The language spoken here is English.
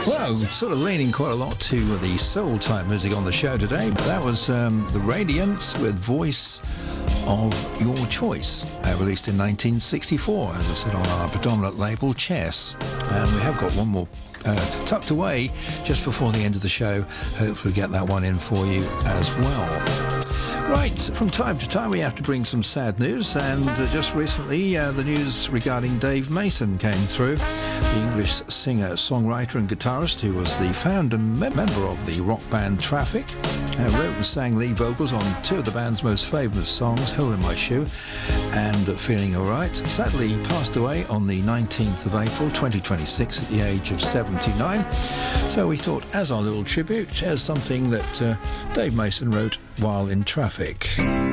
Well, sort of leaning quite a lot to the soul type music on the show today. That was The Radiance with Voice of Your Choice, released in 1964, as I said, on our predominant label, Chess. And we have got one more tucked away just before the end of the show. Hopefully get that one in for you as well. Right, from time to time we have to bring some sad news, and just recently the news regarding Dave Mason came through, the English singer, songwriter and guitarist who was the founder member of the rock band Traffic, wrote and sang lead vocals on two of the band's most famous songs, Hole in My Shoe and Feeling Alright. Sadly, he passed away on the 19th of April 2026 at the age of 79. So we thought, as our little tribute, as something that Dave Mason wrote while in traffic.